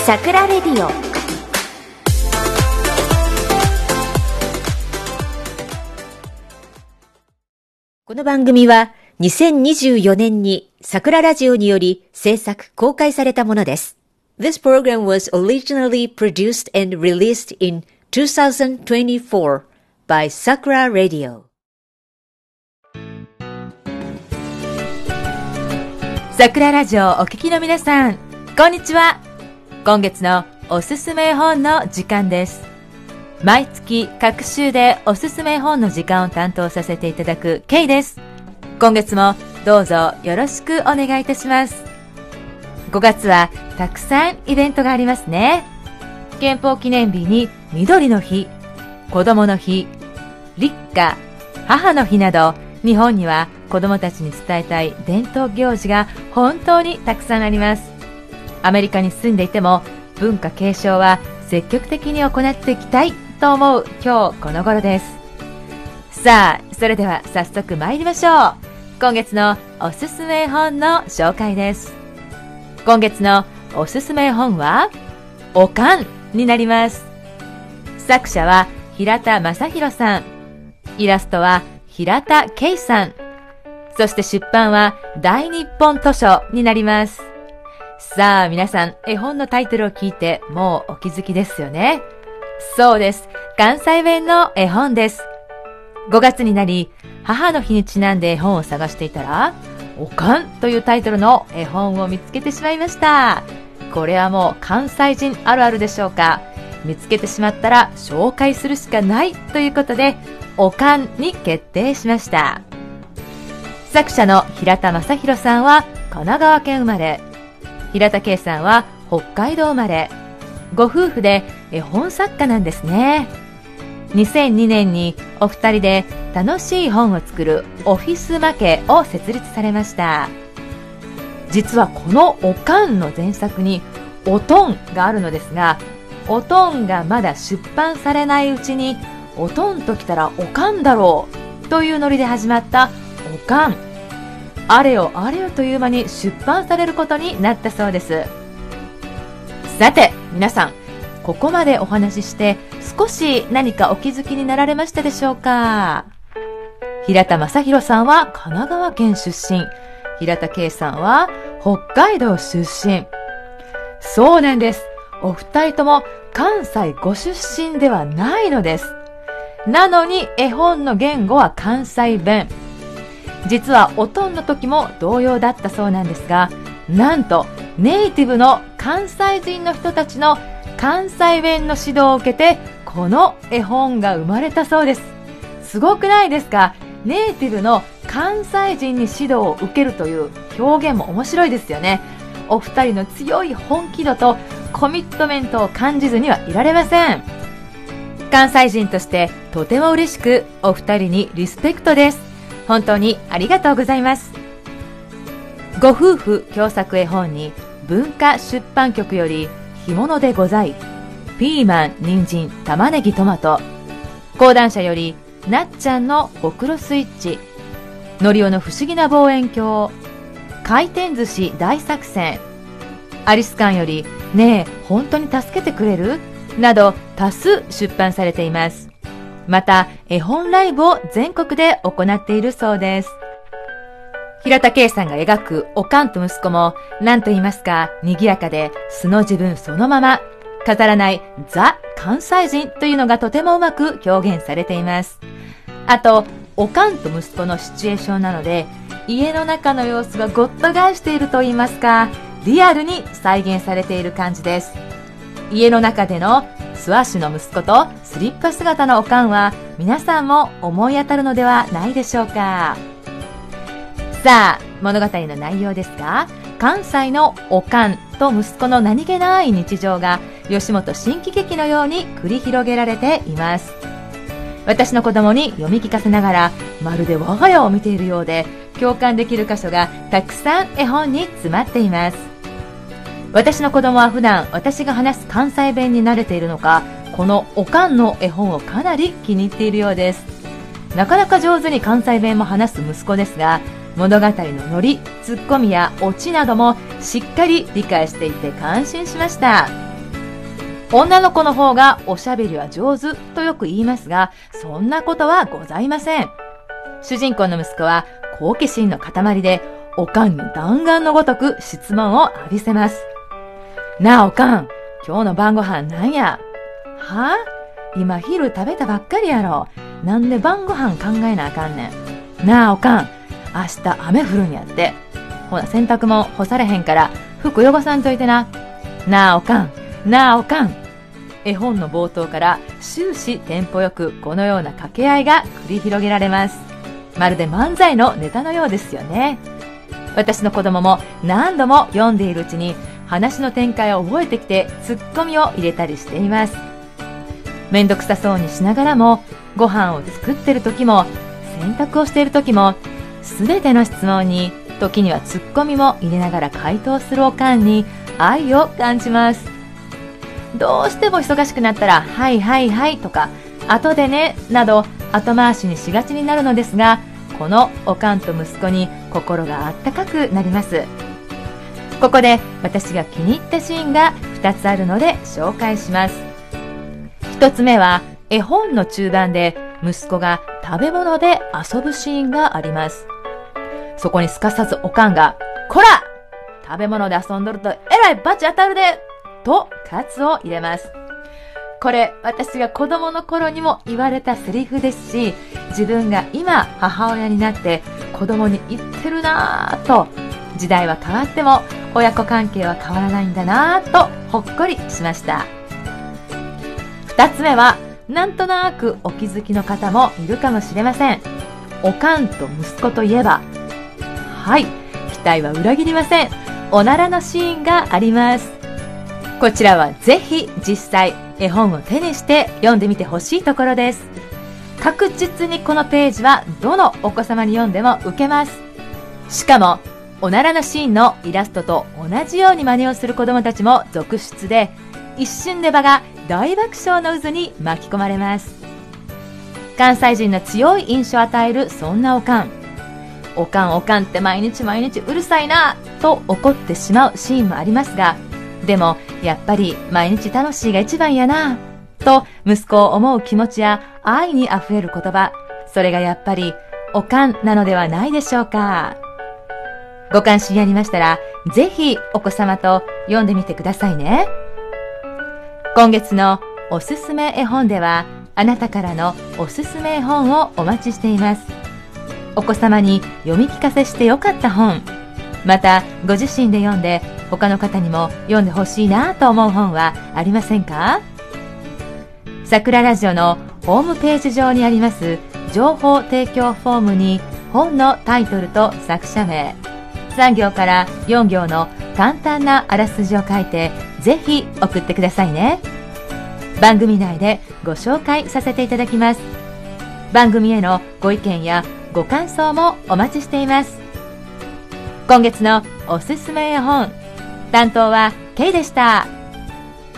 さくらレディオ。この番組は2024年にさくらラジオにより制作公開されたものです。This program was originally produced and released in 2024 by Sakura Radio。 さくらラジオお聞きの皆さん、こんにちは。今月のおすすめ絵本の時間です。毎月各週でおすすめ絵本の時間を担当させていただくケイです。今月もどうぞよろしくお願いいたします。5月はたくさんイベントがありますね。憲法記念日に緑の日、子供の日、立夏、母の日など、日本には子供たちに伝えたい伝統行事が本当にたくさんあります。アメリカに住んでいても文化継承は積極的に行っていきたいと思う今日この頃です。さあ、それでは早速参りましょう。今月のおすすめ絵本の紹介です。今月のおすすめ絵本はおかんになります。作者は平田正宏さん、イラストは平田圭さん、そして出版は大日本図書になります。さあ皆さん、絵本のタイトルを聞いてもうお気づきですよね。そうです、関西弁の絵本です。5月になり母の日にちなんで絵本を探していたら、おかんというタイトルの絵本を見つけてしまいました。これはもう関西人あるあるでしょうか。見つけてしまったら紹介するしかないということで、おかんに決定しました。作者の平田正宏さんは神奈川県生まれ、平田圭さんは北海道生まれ、ご夫婦で絵本作家なんですね。2002年にお二人で楽しい本を作るオフィスマケを設立されました。実はこのおかんの前作におとんがあるのですが、おとんがまだ出版されないうちに、おとんときたらおかんだろうというノリで始まったおかん。あれよあれよという間に出版されることになったそうです。さて皆さん、ここまでお話しして少し何かお気づきになられましたでしょうか。平田正宏さんは神奈川県出身、平田圭さんは北海道出身。そうなんです。お二人とも関西ご出身ではないのです。なのに絵本の言語は関西弁。実はおとんの時も同様だったそうなんですが、なんとネイティブの関西人の人たちの関西弁の指導を受けて、この絵本が生まれたそうです。すごくないですか。ネイティブの関西人に指導を受けるという表現も面白いですよね。お二人の強い本気度とコミットメントを感じずにはいられません。関西人としてとても嬉しく、お二人にリスペクトです。本当にありがとうございます。ご夫婦共作絵本に文化出版局より干物でござい、ピーマン、人参、玉ねぎ、トマト、講談社よりなっちゃんのほくろスイッチ、のりおの不思議な望遠鏡、回転寿司大作戦、アリス館よりねえ本当に助けてくれるなど多数出版されています。また絵本ライブを全国で行っているそうです。平田圭さんが描くおかんと息子も何と言いますか、賑やかで素の自分そのまま、飾らないザ関西人というのがとてもうまく表現されています。あとおかんと息子のシチュエーションなので、家の中の様子がごった返していると言いますか、リアルに再現されている感じです。家の中での素足の息子とスリッパ姿のおかんは皆さんも思い当たるのではないでしょうか。さあ物語の内容ですが、関西のおかんと息子の何気ない日常が吉本新喜劇のように繰り広げられています。私の子供に読み聞かせながら、まるで我が家を見ているようで共感できる箇所がたくさん絵本に詰まっています。私の子供は普段私が話す関西弁に慣れているのか、このおかんの絵本をかなり気に入っているようです。なかなか上手に関西弁も話す息子ですが、物語のノリ、ツッコミやオチなどもしっかり理解していて感心しました。 女の子の方がおしゃべりは上手とよく言いますが、そんなことはございません。主人公の息子は好奇心の塊で、おかんに弾丸のごとく質問を浴びせます。なあおかん、今日の晩ご飯なんや？はぁ？今昼食べたばっかりやろ。なんで晩ご飯考えなあかんねん。なあおかん、明日雨降るんやって。ほな洗濯も干されへんから服汚さんといてな。なあおかん、なあおかん。絵本の冒頭から終始テンポよくこのような掛け合いが繰り広げられます。まるで漫才のネタのようですよね。私の子供も何度も読んでいるうちに話の展開を覚えてきてツッコミを入れたりしています。めんどくさそうにしながらも、ご飯を作ってる時も洗濯をしている時も、すべての質問に時にはツッコミも入れながら回答するおかんに愛を感じます。どうしても忙しくなったらはいはいはいとか後でねなど後回しにしがちになるのですが、このおかんと息子に心があったかくなります。ここで私が気に入ったシーンが2つあるので紹介します。1つ目は絵本の中盤で息子が食べ物で遊ぶシーンがあります。そこにすかさずおかんが、こら！食べ物で遊んどるとえらい罰当たるでと喝を入れます。これ私が子供の頃にも言われたセリフですし、自分が今母親になって子供に言ってるなぁと、時代は変わっても親子関係は変わらないんだなぁとほっこりしました。2つ目はなんとなくお気づきの方もいるかもしれません。おかんと息子といえば、はい、期待は裏切りません。おならのシーンがあります。こちらはぜひ実際絵本を手にして読んでみてほしいところです。確実にこのページはどのお子様に読んでも受けます。しかもおならのシーンのイラストと同じように真似をする子どもたちも続出で、一瞬で場が大爆笑の渦に巻き込まれます。関西人の強い印象を与えるそんなおかん。おかんおかんって毎日毎日うるさいなと怒ってしまうシーンもありますが、でもやっぱり毎日楽しいが一番やなと息子を思う気持ちや愛にあふれる言葉、それがやっぱりおかんなのではないでしょうか。ご関心ありましたらぜひお子様と読んでみてくださいね。今月のおすすめ絵本では、あなたからのおすすめ絵本をお待ちしています。お子様に読み聞かせしてよかった本、またご自身で読んで他の方にも読んでほしいなと思う本はありませんか？さくらラジオのホームページ上にあります情報提供フォームに本のタイトルと作者名、3行から4行の簡単なあらすじを書いてぜひ送ってくださいね。番組内でご紹介させていただきます。番組へのご意見やご感想もお待ちしています。今月のおすすめ絵本、担当はケイでした。